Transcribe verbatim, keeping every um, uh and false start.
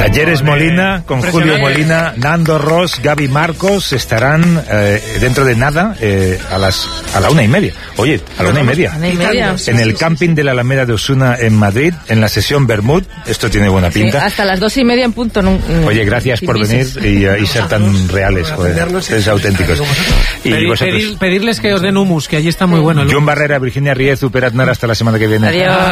Talleres Molina, con Julio Molina, Nando Ross, Gaby Marcos, estarán eh, dentro de nada eh, a las a la una y media. Oye, a la una y media. Una y media. En el camping de la Alameda de Osuna en Madrid, en la sesión Bermud. Esto tiene buena pinta. Sí, hasta las dos y media en punto. No, no, Oye, gracias por venir y, uh, y ser tan reales, joder, es auténticos. Y Pedir, vosotros. pedir, pedirles que os den humus, que allí está muy bueno. John Barrera, Virginia Riez, Uperatnar, hasta la semana que viene. Adiós.